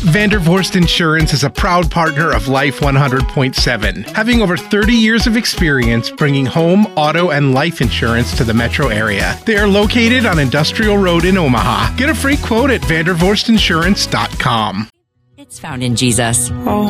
Vandervorst Insurance is a proud partner of Life 100.7, having over 30 years of experience bringing home, auto, and life insurance to the metro area. They are located on Industrial Road in Omaha. Get a free quote at vandervorstinsurance.com. It's found in Jesus. Oh,